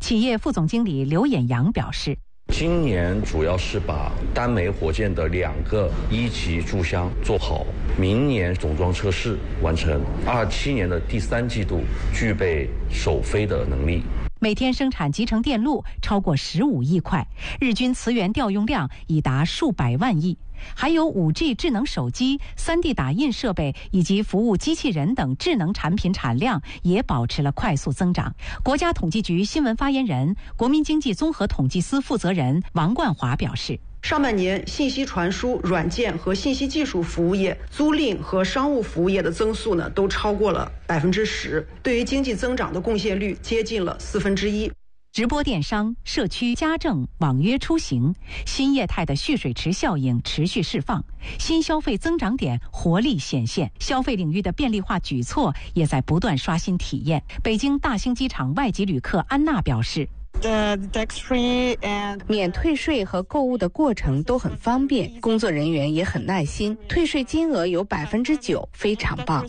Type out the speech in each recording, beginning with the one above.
企业副总经理刘衍阳表示， 今年主要是把单枚火箭的2个1级注箱做好，明年总装测试完成，27年的第3季度具备首飞的能力。 每天生产集成电路超过15亿块，日均磁源调用量已达数百万亿。还有 5G 智能手机、3D 打印设备以及服务机器人等智能产品产量也保持了快速增长。国家统计局新闻发言人、国民经济综合统计司负责人王冠华表示， 上半年信息传输、软件和信息技术服务业、租赁和商务服务业的增速呢，都超过了10%，对于经济增长的贡献率接近了1/4。 直播电商、社区家政、网约出行，新业态的蓄水池效应持续释放，新消费增长点活力显现，消费领域的便利化举措也在不断刷新体验。北京大兴机场外籍旅客安娜表示， 免退税和购物的过程都很方便，工作人员也很耐心，退税金额有9%，非常棒。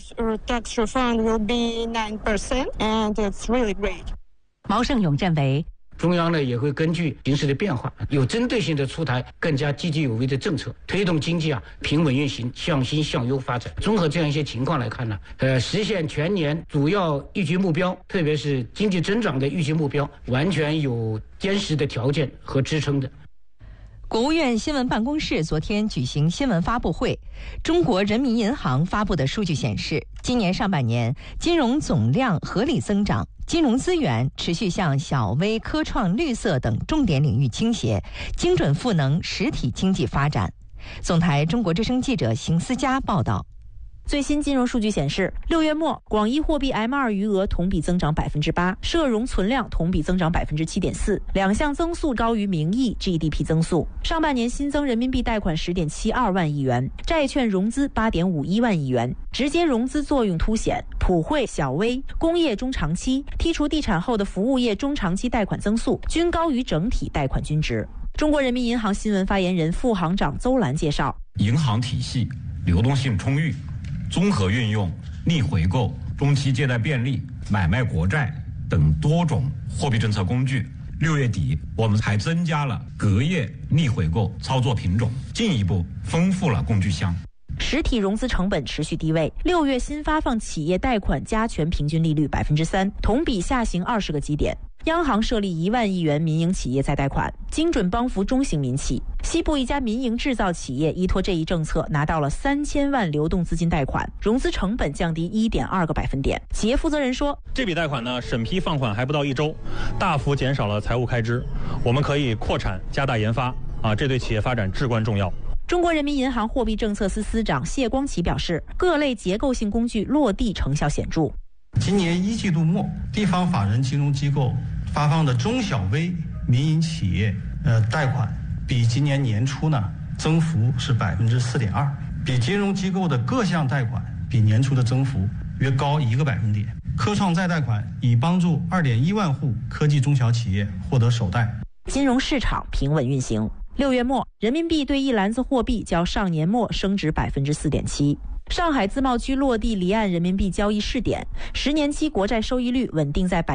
毛盛勇认为， 中央呢也会根据形势的变化，有针对性的出台更加积极有为的政策，推动经济平稳运行，向新向优发展。综合这样一些情况来看呢，实现全年主要预期目标，特别是经济增长的预期目标，完全有坚实的条件和支撑的。 国务院新闻办公室昨天举行新闻发布会，中国人民银行发布的数据显示，今年上半年金融总量合理增长，金融资源持续向小微、科创、绿色等重点领域倾斜，精准赋能实体经济发展。总台中国之声记者邢思佳报道。 最新金融数据显示，6月末广义货币 M2 余额同比增长8%，社融存量同比增长7.4%，两项增速高于名义 GDP 增速。上半年新增人民币贷款10.72万亿元，债券融资8.51万亿元，直接融资作用凸显。普惠、小微、工业中长期剔除地产后的服务业中长期贷款增速均高于整体贷款均值。中国人民银行新闻发言人、副行长邹兰介绍， 银行体系流动性充裕，综合运用逆回购、中期借贷便利、买卖国债等多种货币政策工具。6月底，我们还增加了隔夜逆回购操作品种，进一步丰富了工具箱。 实体融资成本持续低位，6月新发放企业贷款加权平均利率3%，同比下行20个基点。央行设立1万亿元民营企业再贷款，精准帮扶中型民企。西部一家民营制造企业依托这一政策，拿到了3000万流动资金贷款，融资成本降低1.2个百分点。企业负责人说， 这笔贷款呢，审批放款还不到1周，大幅减少了财务开支，我们可以扩产加大研发这对企业发展至关重要。 中国人民银行货币政策司司长谢光启表示，各类结构性工具落地成效显著。 今年1季度末，地方法人金融机构发放的中小微民营企业贷款，比今年年初呢增幅是4.2%，比金融机构的各项贷款比年初的增幅约高1个百分点。科创再贷款已帮助2.1万户科技中小企业获得首贷。 金融市场平稳运行。6月末，人民币对一篮子货币较上年末升值4.7%。上海自贸区落地离岸人民币交易试点，10年期国债收益率稳定在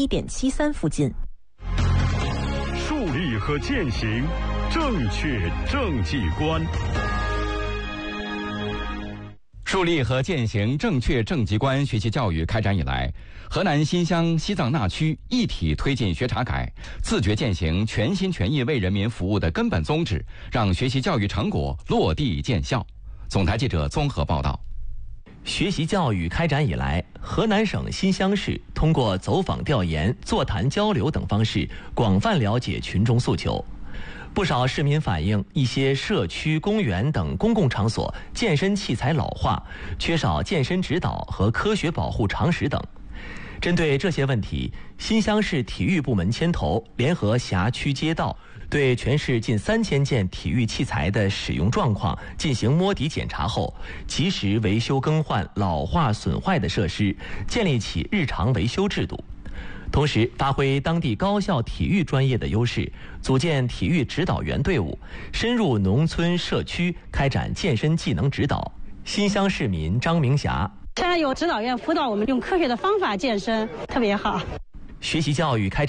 1.73%附近。 树立和践行正确政绩观。 树立和践行正确政绩观学习教育开展以来，河南新乡西藏那区一体推进学查改，自觉践行全心全意为人民服务的根本宗旨，让学习教育成果落地见效。总台记者综合报道。 学习教育开展以来，河南省新乡市通过走访调研、座谈交流等方式，广泛了解群众诉求。不少市民反映，一些社区、公园等公共场所健身器材老化，缺少健身指导和科学保护常识等。针对这些问题，新乡市体育部门牵头，联合辖区街道，对全市近3000件体育器材的使用状况进行摸底检查后，及时维修更换老化损坏的设施，建立起日常维修制度。同时，发挥当地高校体育专业的优势，组建体育指导员队伍，深入农村社区开展健身技能指导。新乡市民张明霞： 现在有指导员辅导我们用科学的方法健身，特别好。 学习教育开展